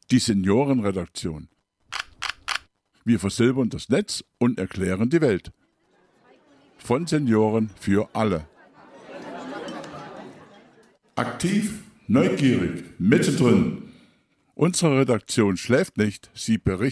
Die Seniorenredaktion. Wir versilbern das Netz und erklären die Welt. Von Senioren für alle. Aktiv, neugierig, mittendrin. Unsere Redaktion schläft nicht, sie berichtet.